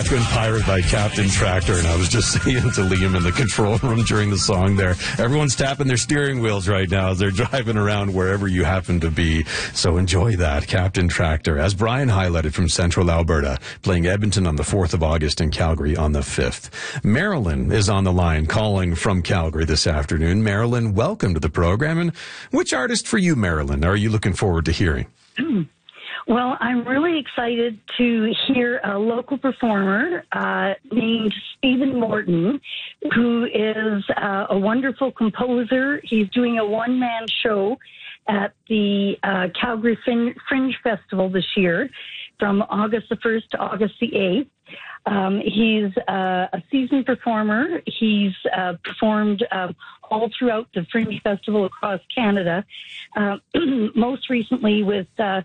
Been Pirate by Captain Tractor, and I was just saying to Liam in the control room during the song there, everyone's tapping their steering wheels right now as they're driving around wherever you happen to be. So enjoy that, Captain Tractor. As Brian highlighted, from Central Alberta, playing Edmonton on the 4th of August and Calgary on the 5th. Marilyn is on the line calling from Calgary this afternoon. Marilyn, welcome to the program. And which artist for you, Marilyn, are you looking forward to hearing? Well, I'm really excited to hear a local performer named Stephen Morton, who is a wonderful composer. He's doing a one-man show at the Calgary Fringe Festival this year from August the 1st to August the 8th. He's a seasoned performer. He's performed all throughout the Fringe Festival across Canada, most recently with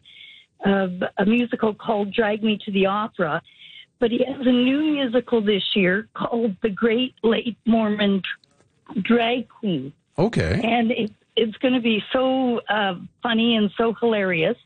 a musical called Drag Me to the Opera. But he has a new musical this year called The Great Late Mormon Drag Queen. Okay. And it's going to be so funny and so hilarious.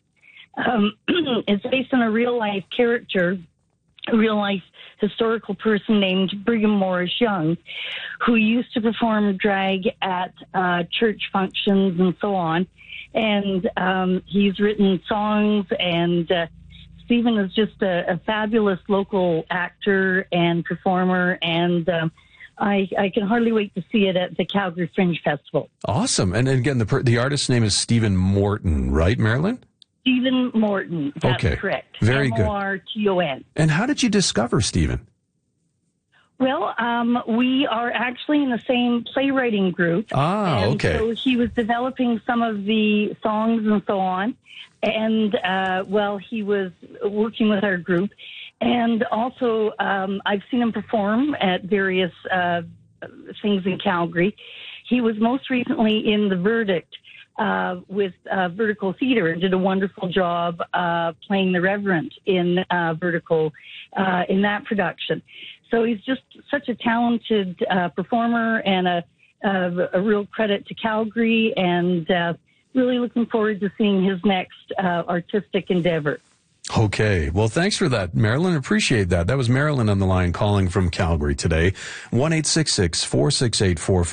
It's based on a real-life character, a real-life historical person named Brigham Morris Young, who used to perform drag at church functions and so on. And he's written songs, and Stephen is just a fabulous local actor and performer, and I can hardly wait to see it at the Calgary Fringe Festival. Awesome. And again, the artist's name is Stephen Morton, right, Marilyn? Stephen Morton. That's correct. Very good. Morton. And how did you discover Stephen? Well, we are actually in the same playwriting group. Okay. So he was developing some of the songs and so on. And, he was working with our group. And also, I've seen him perform at various things in Calgary. He was most recently in The Verdict with Vertical Theatre and did a wonderful job playing the Reverend in Vertical in that production. So he's just such a talented performer and a real credit to Calgary, and really looking forward to seeing his next artistic endeavor. Okay. Well, thanks for that, Marilyn. Appreciate that. That was Marilyn on the line calling from Calgary today. 1-866-468-44